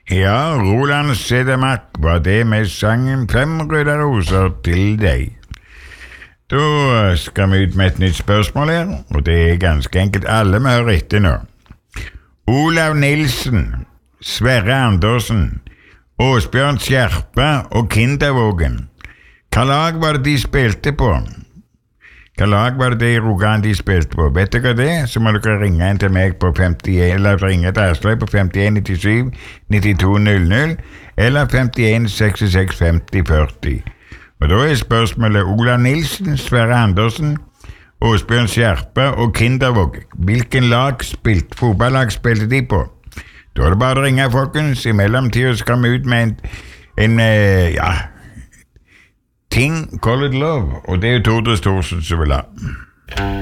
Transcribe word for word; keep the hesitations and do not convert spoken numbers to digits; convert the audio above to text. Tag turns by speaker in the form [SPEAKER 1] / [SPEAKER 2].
[SPEAKER 1] Ja, Roland Sedemark var det med sangen Fem røde roser til deg. Da skal vi ut med et nytt spørsmål her, og det er ganske enkelt. Alle må høre etter nå. Olav Nilsen, Sverre Andersen, Åsbjørn Skjerpa og Kindervågen. Hva lag var det de spilte på? Hva lag var det i Rogaland de spilte på? Vet dere det? Så må dere ringe inn til meg på femtien, eller ringe til Asløy på femtien nittisju nittito null null, eller femtien sekstiseks femti førti. Og da er spørsmålet Olav Nilsen, Sverre Andersen, Åsbjørn Skjerpa og Kindervåg. Hvilken lag spilt, fotballag spilte de på? Da er det bare å ringe, folkens. I mellomtiden skal vi ut med en, en ja, ting, call it love. Og det er jo Tordre Storsen som vil ha.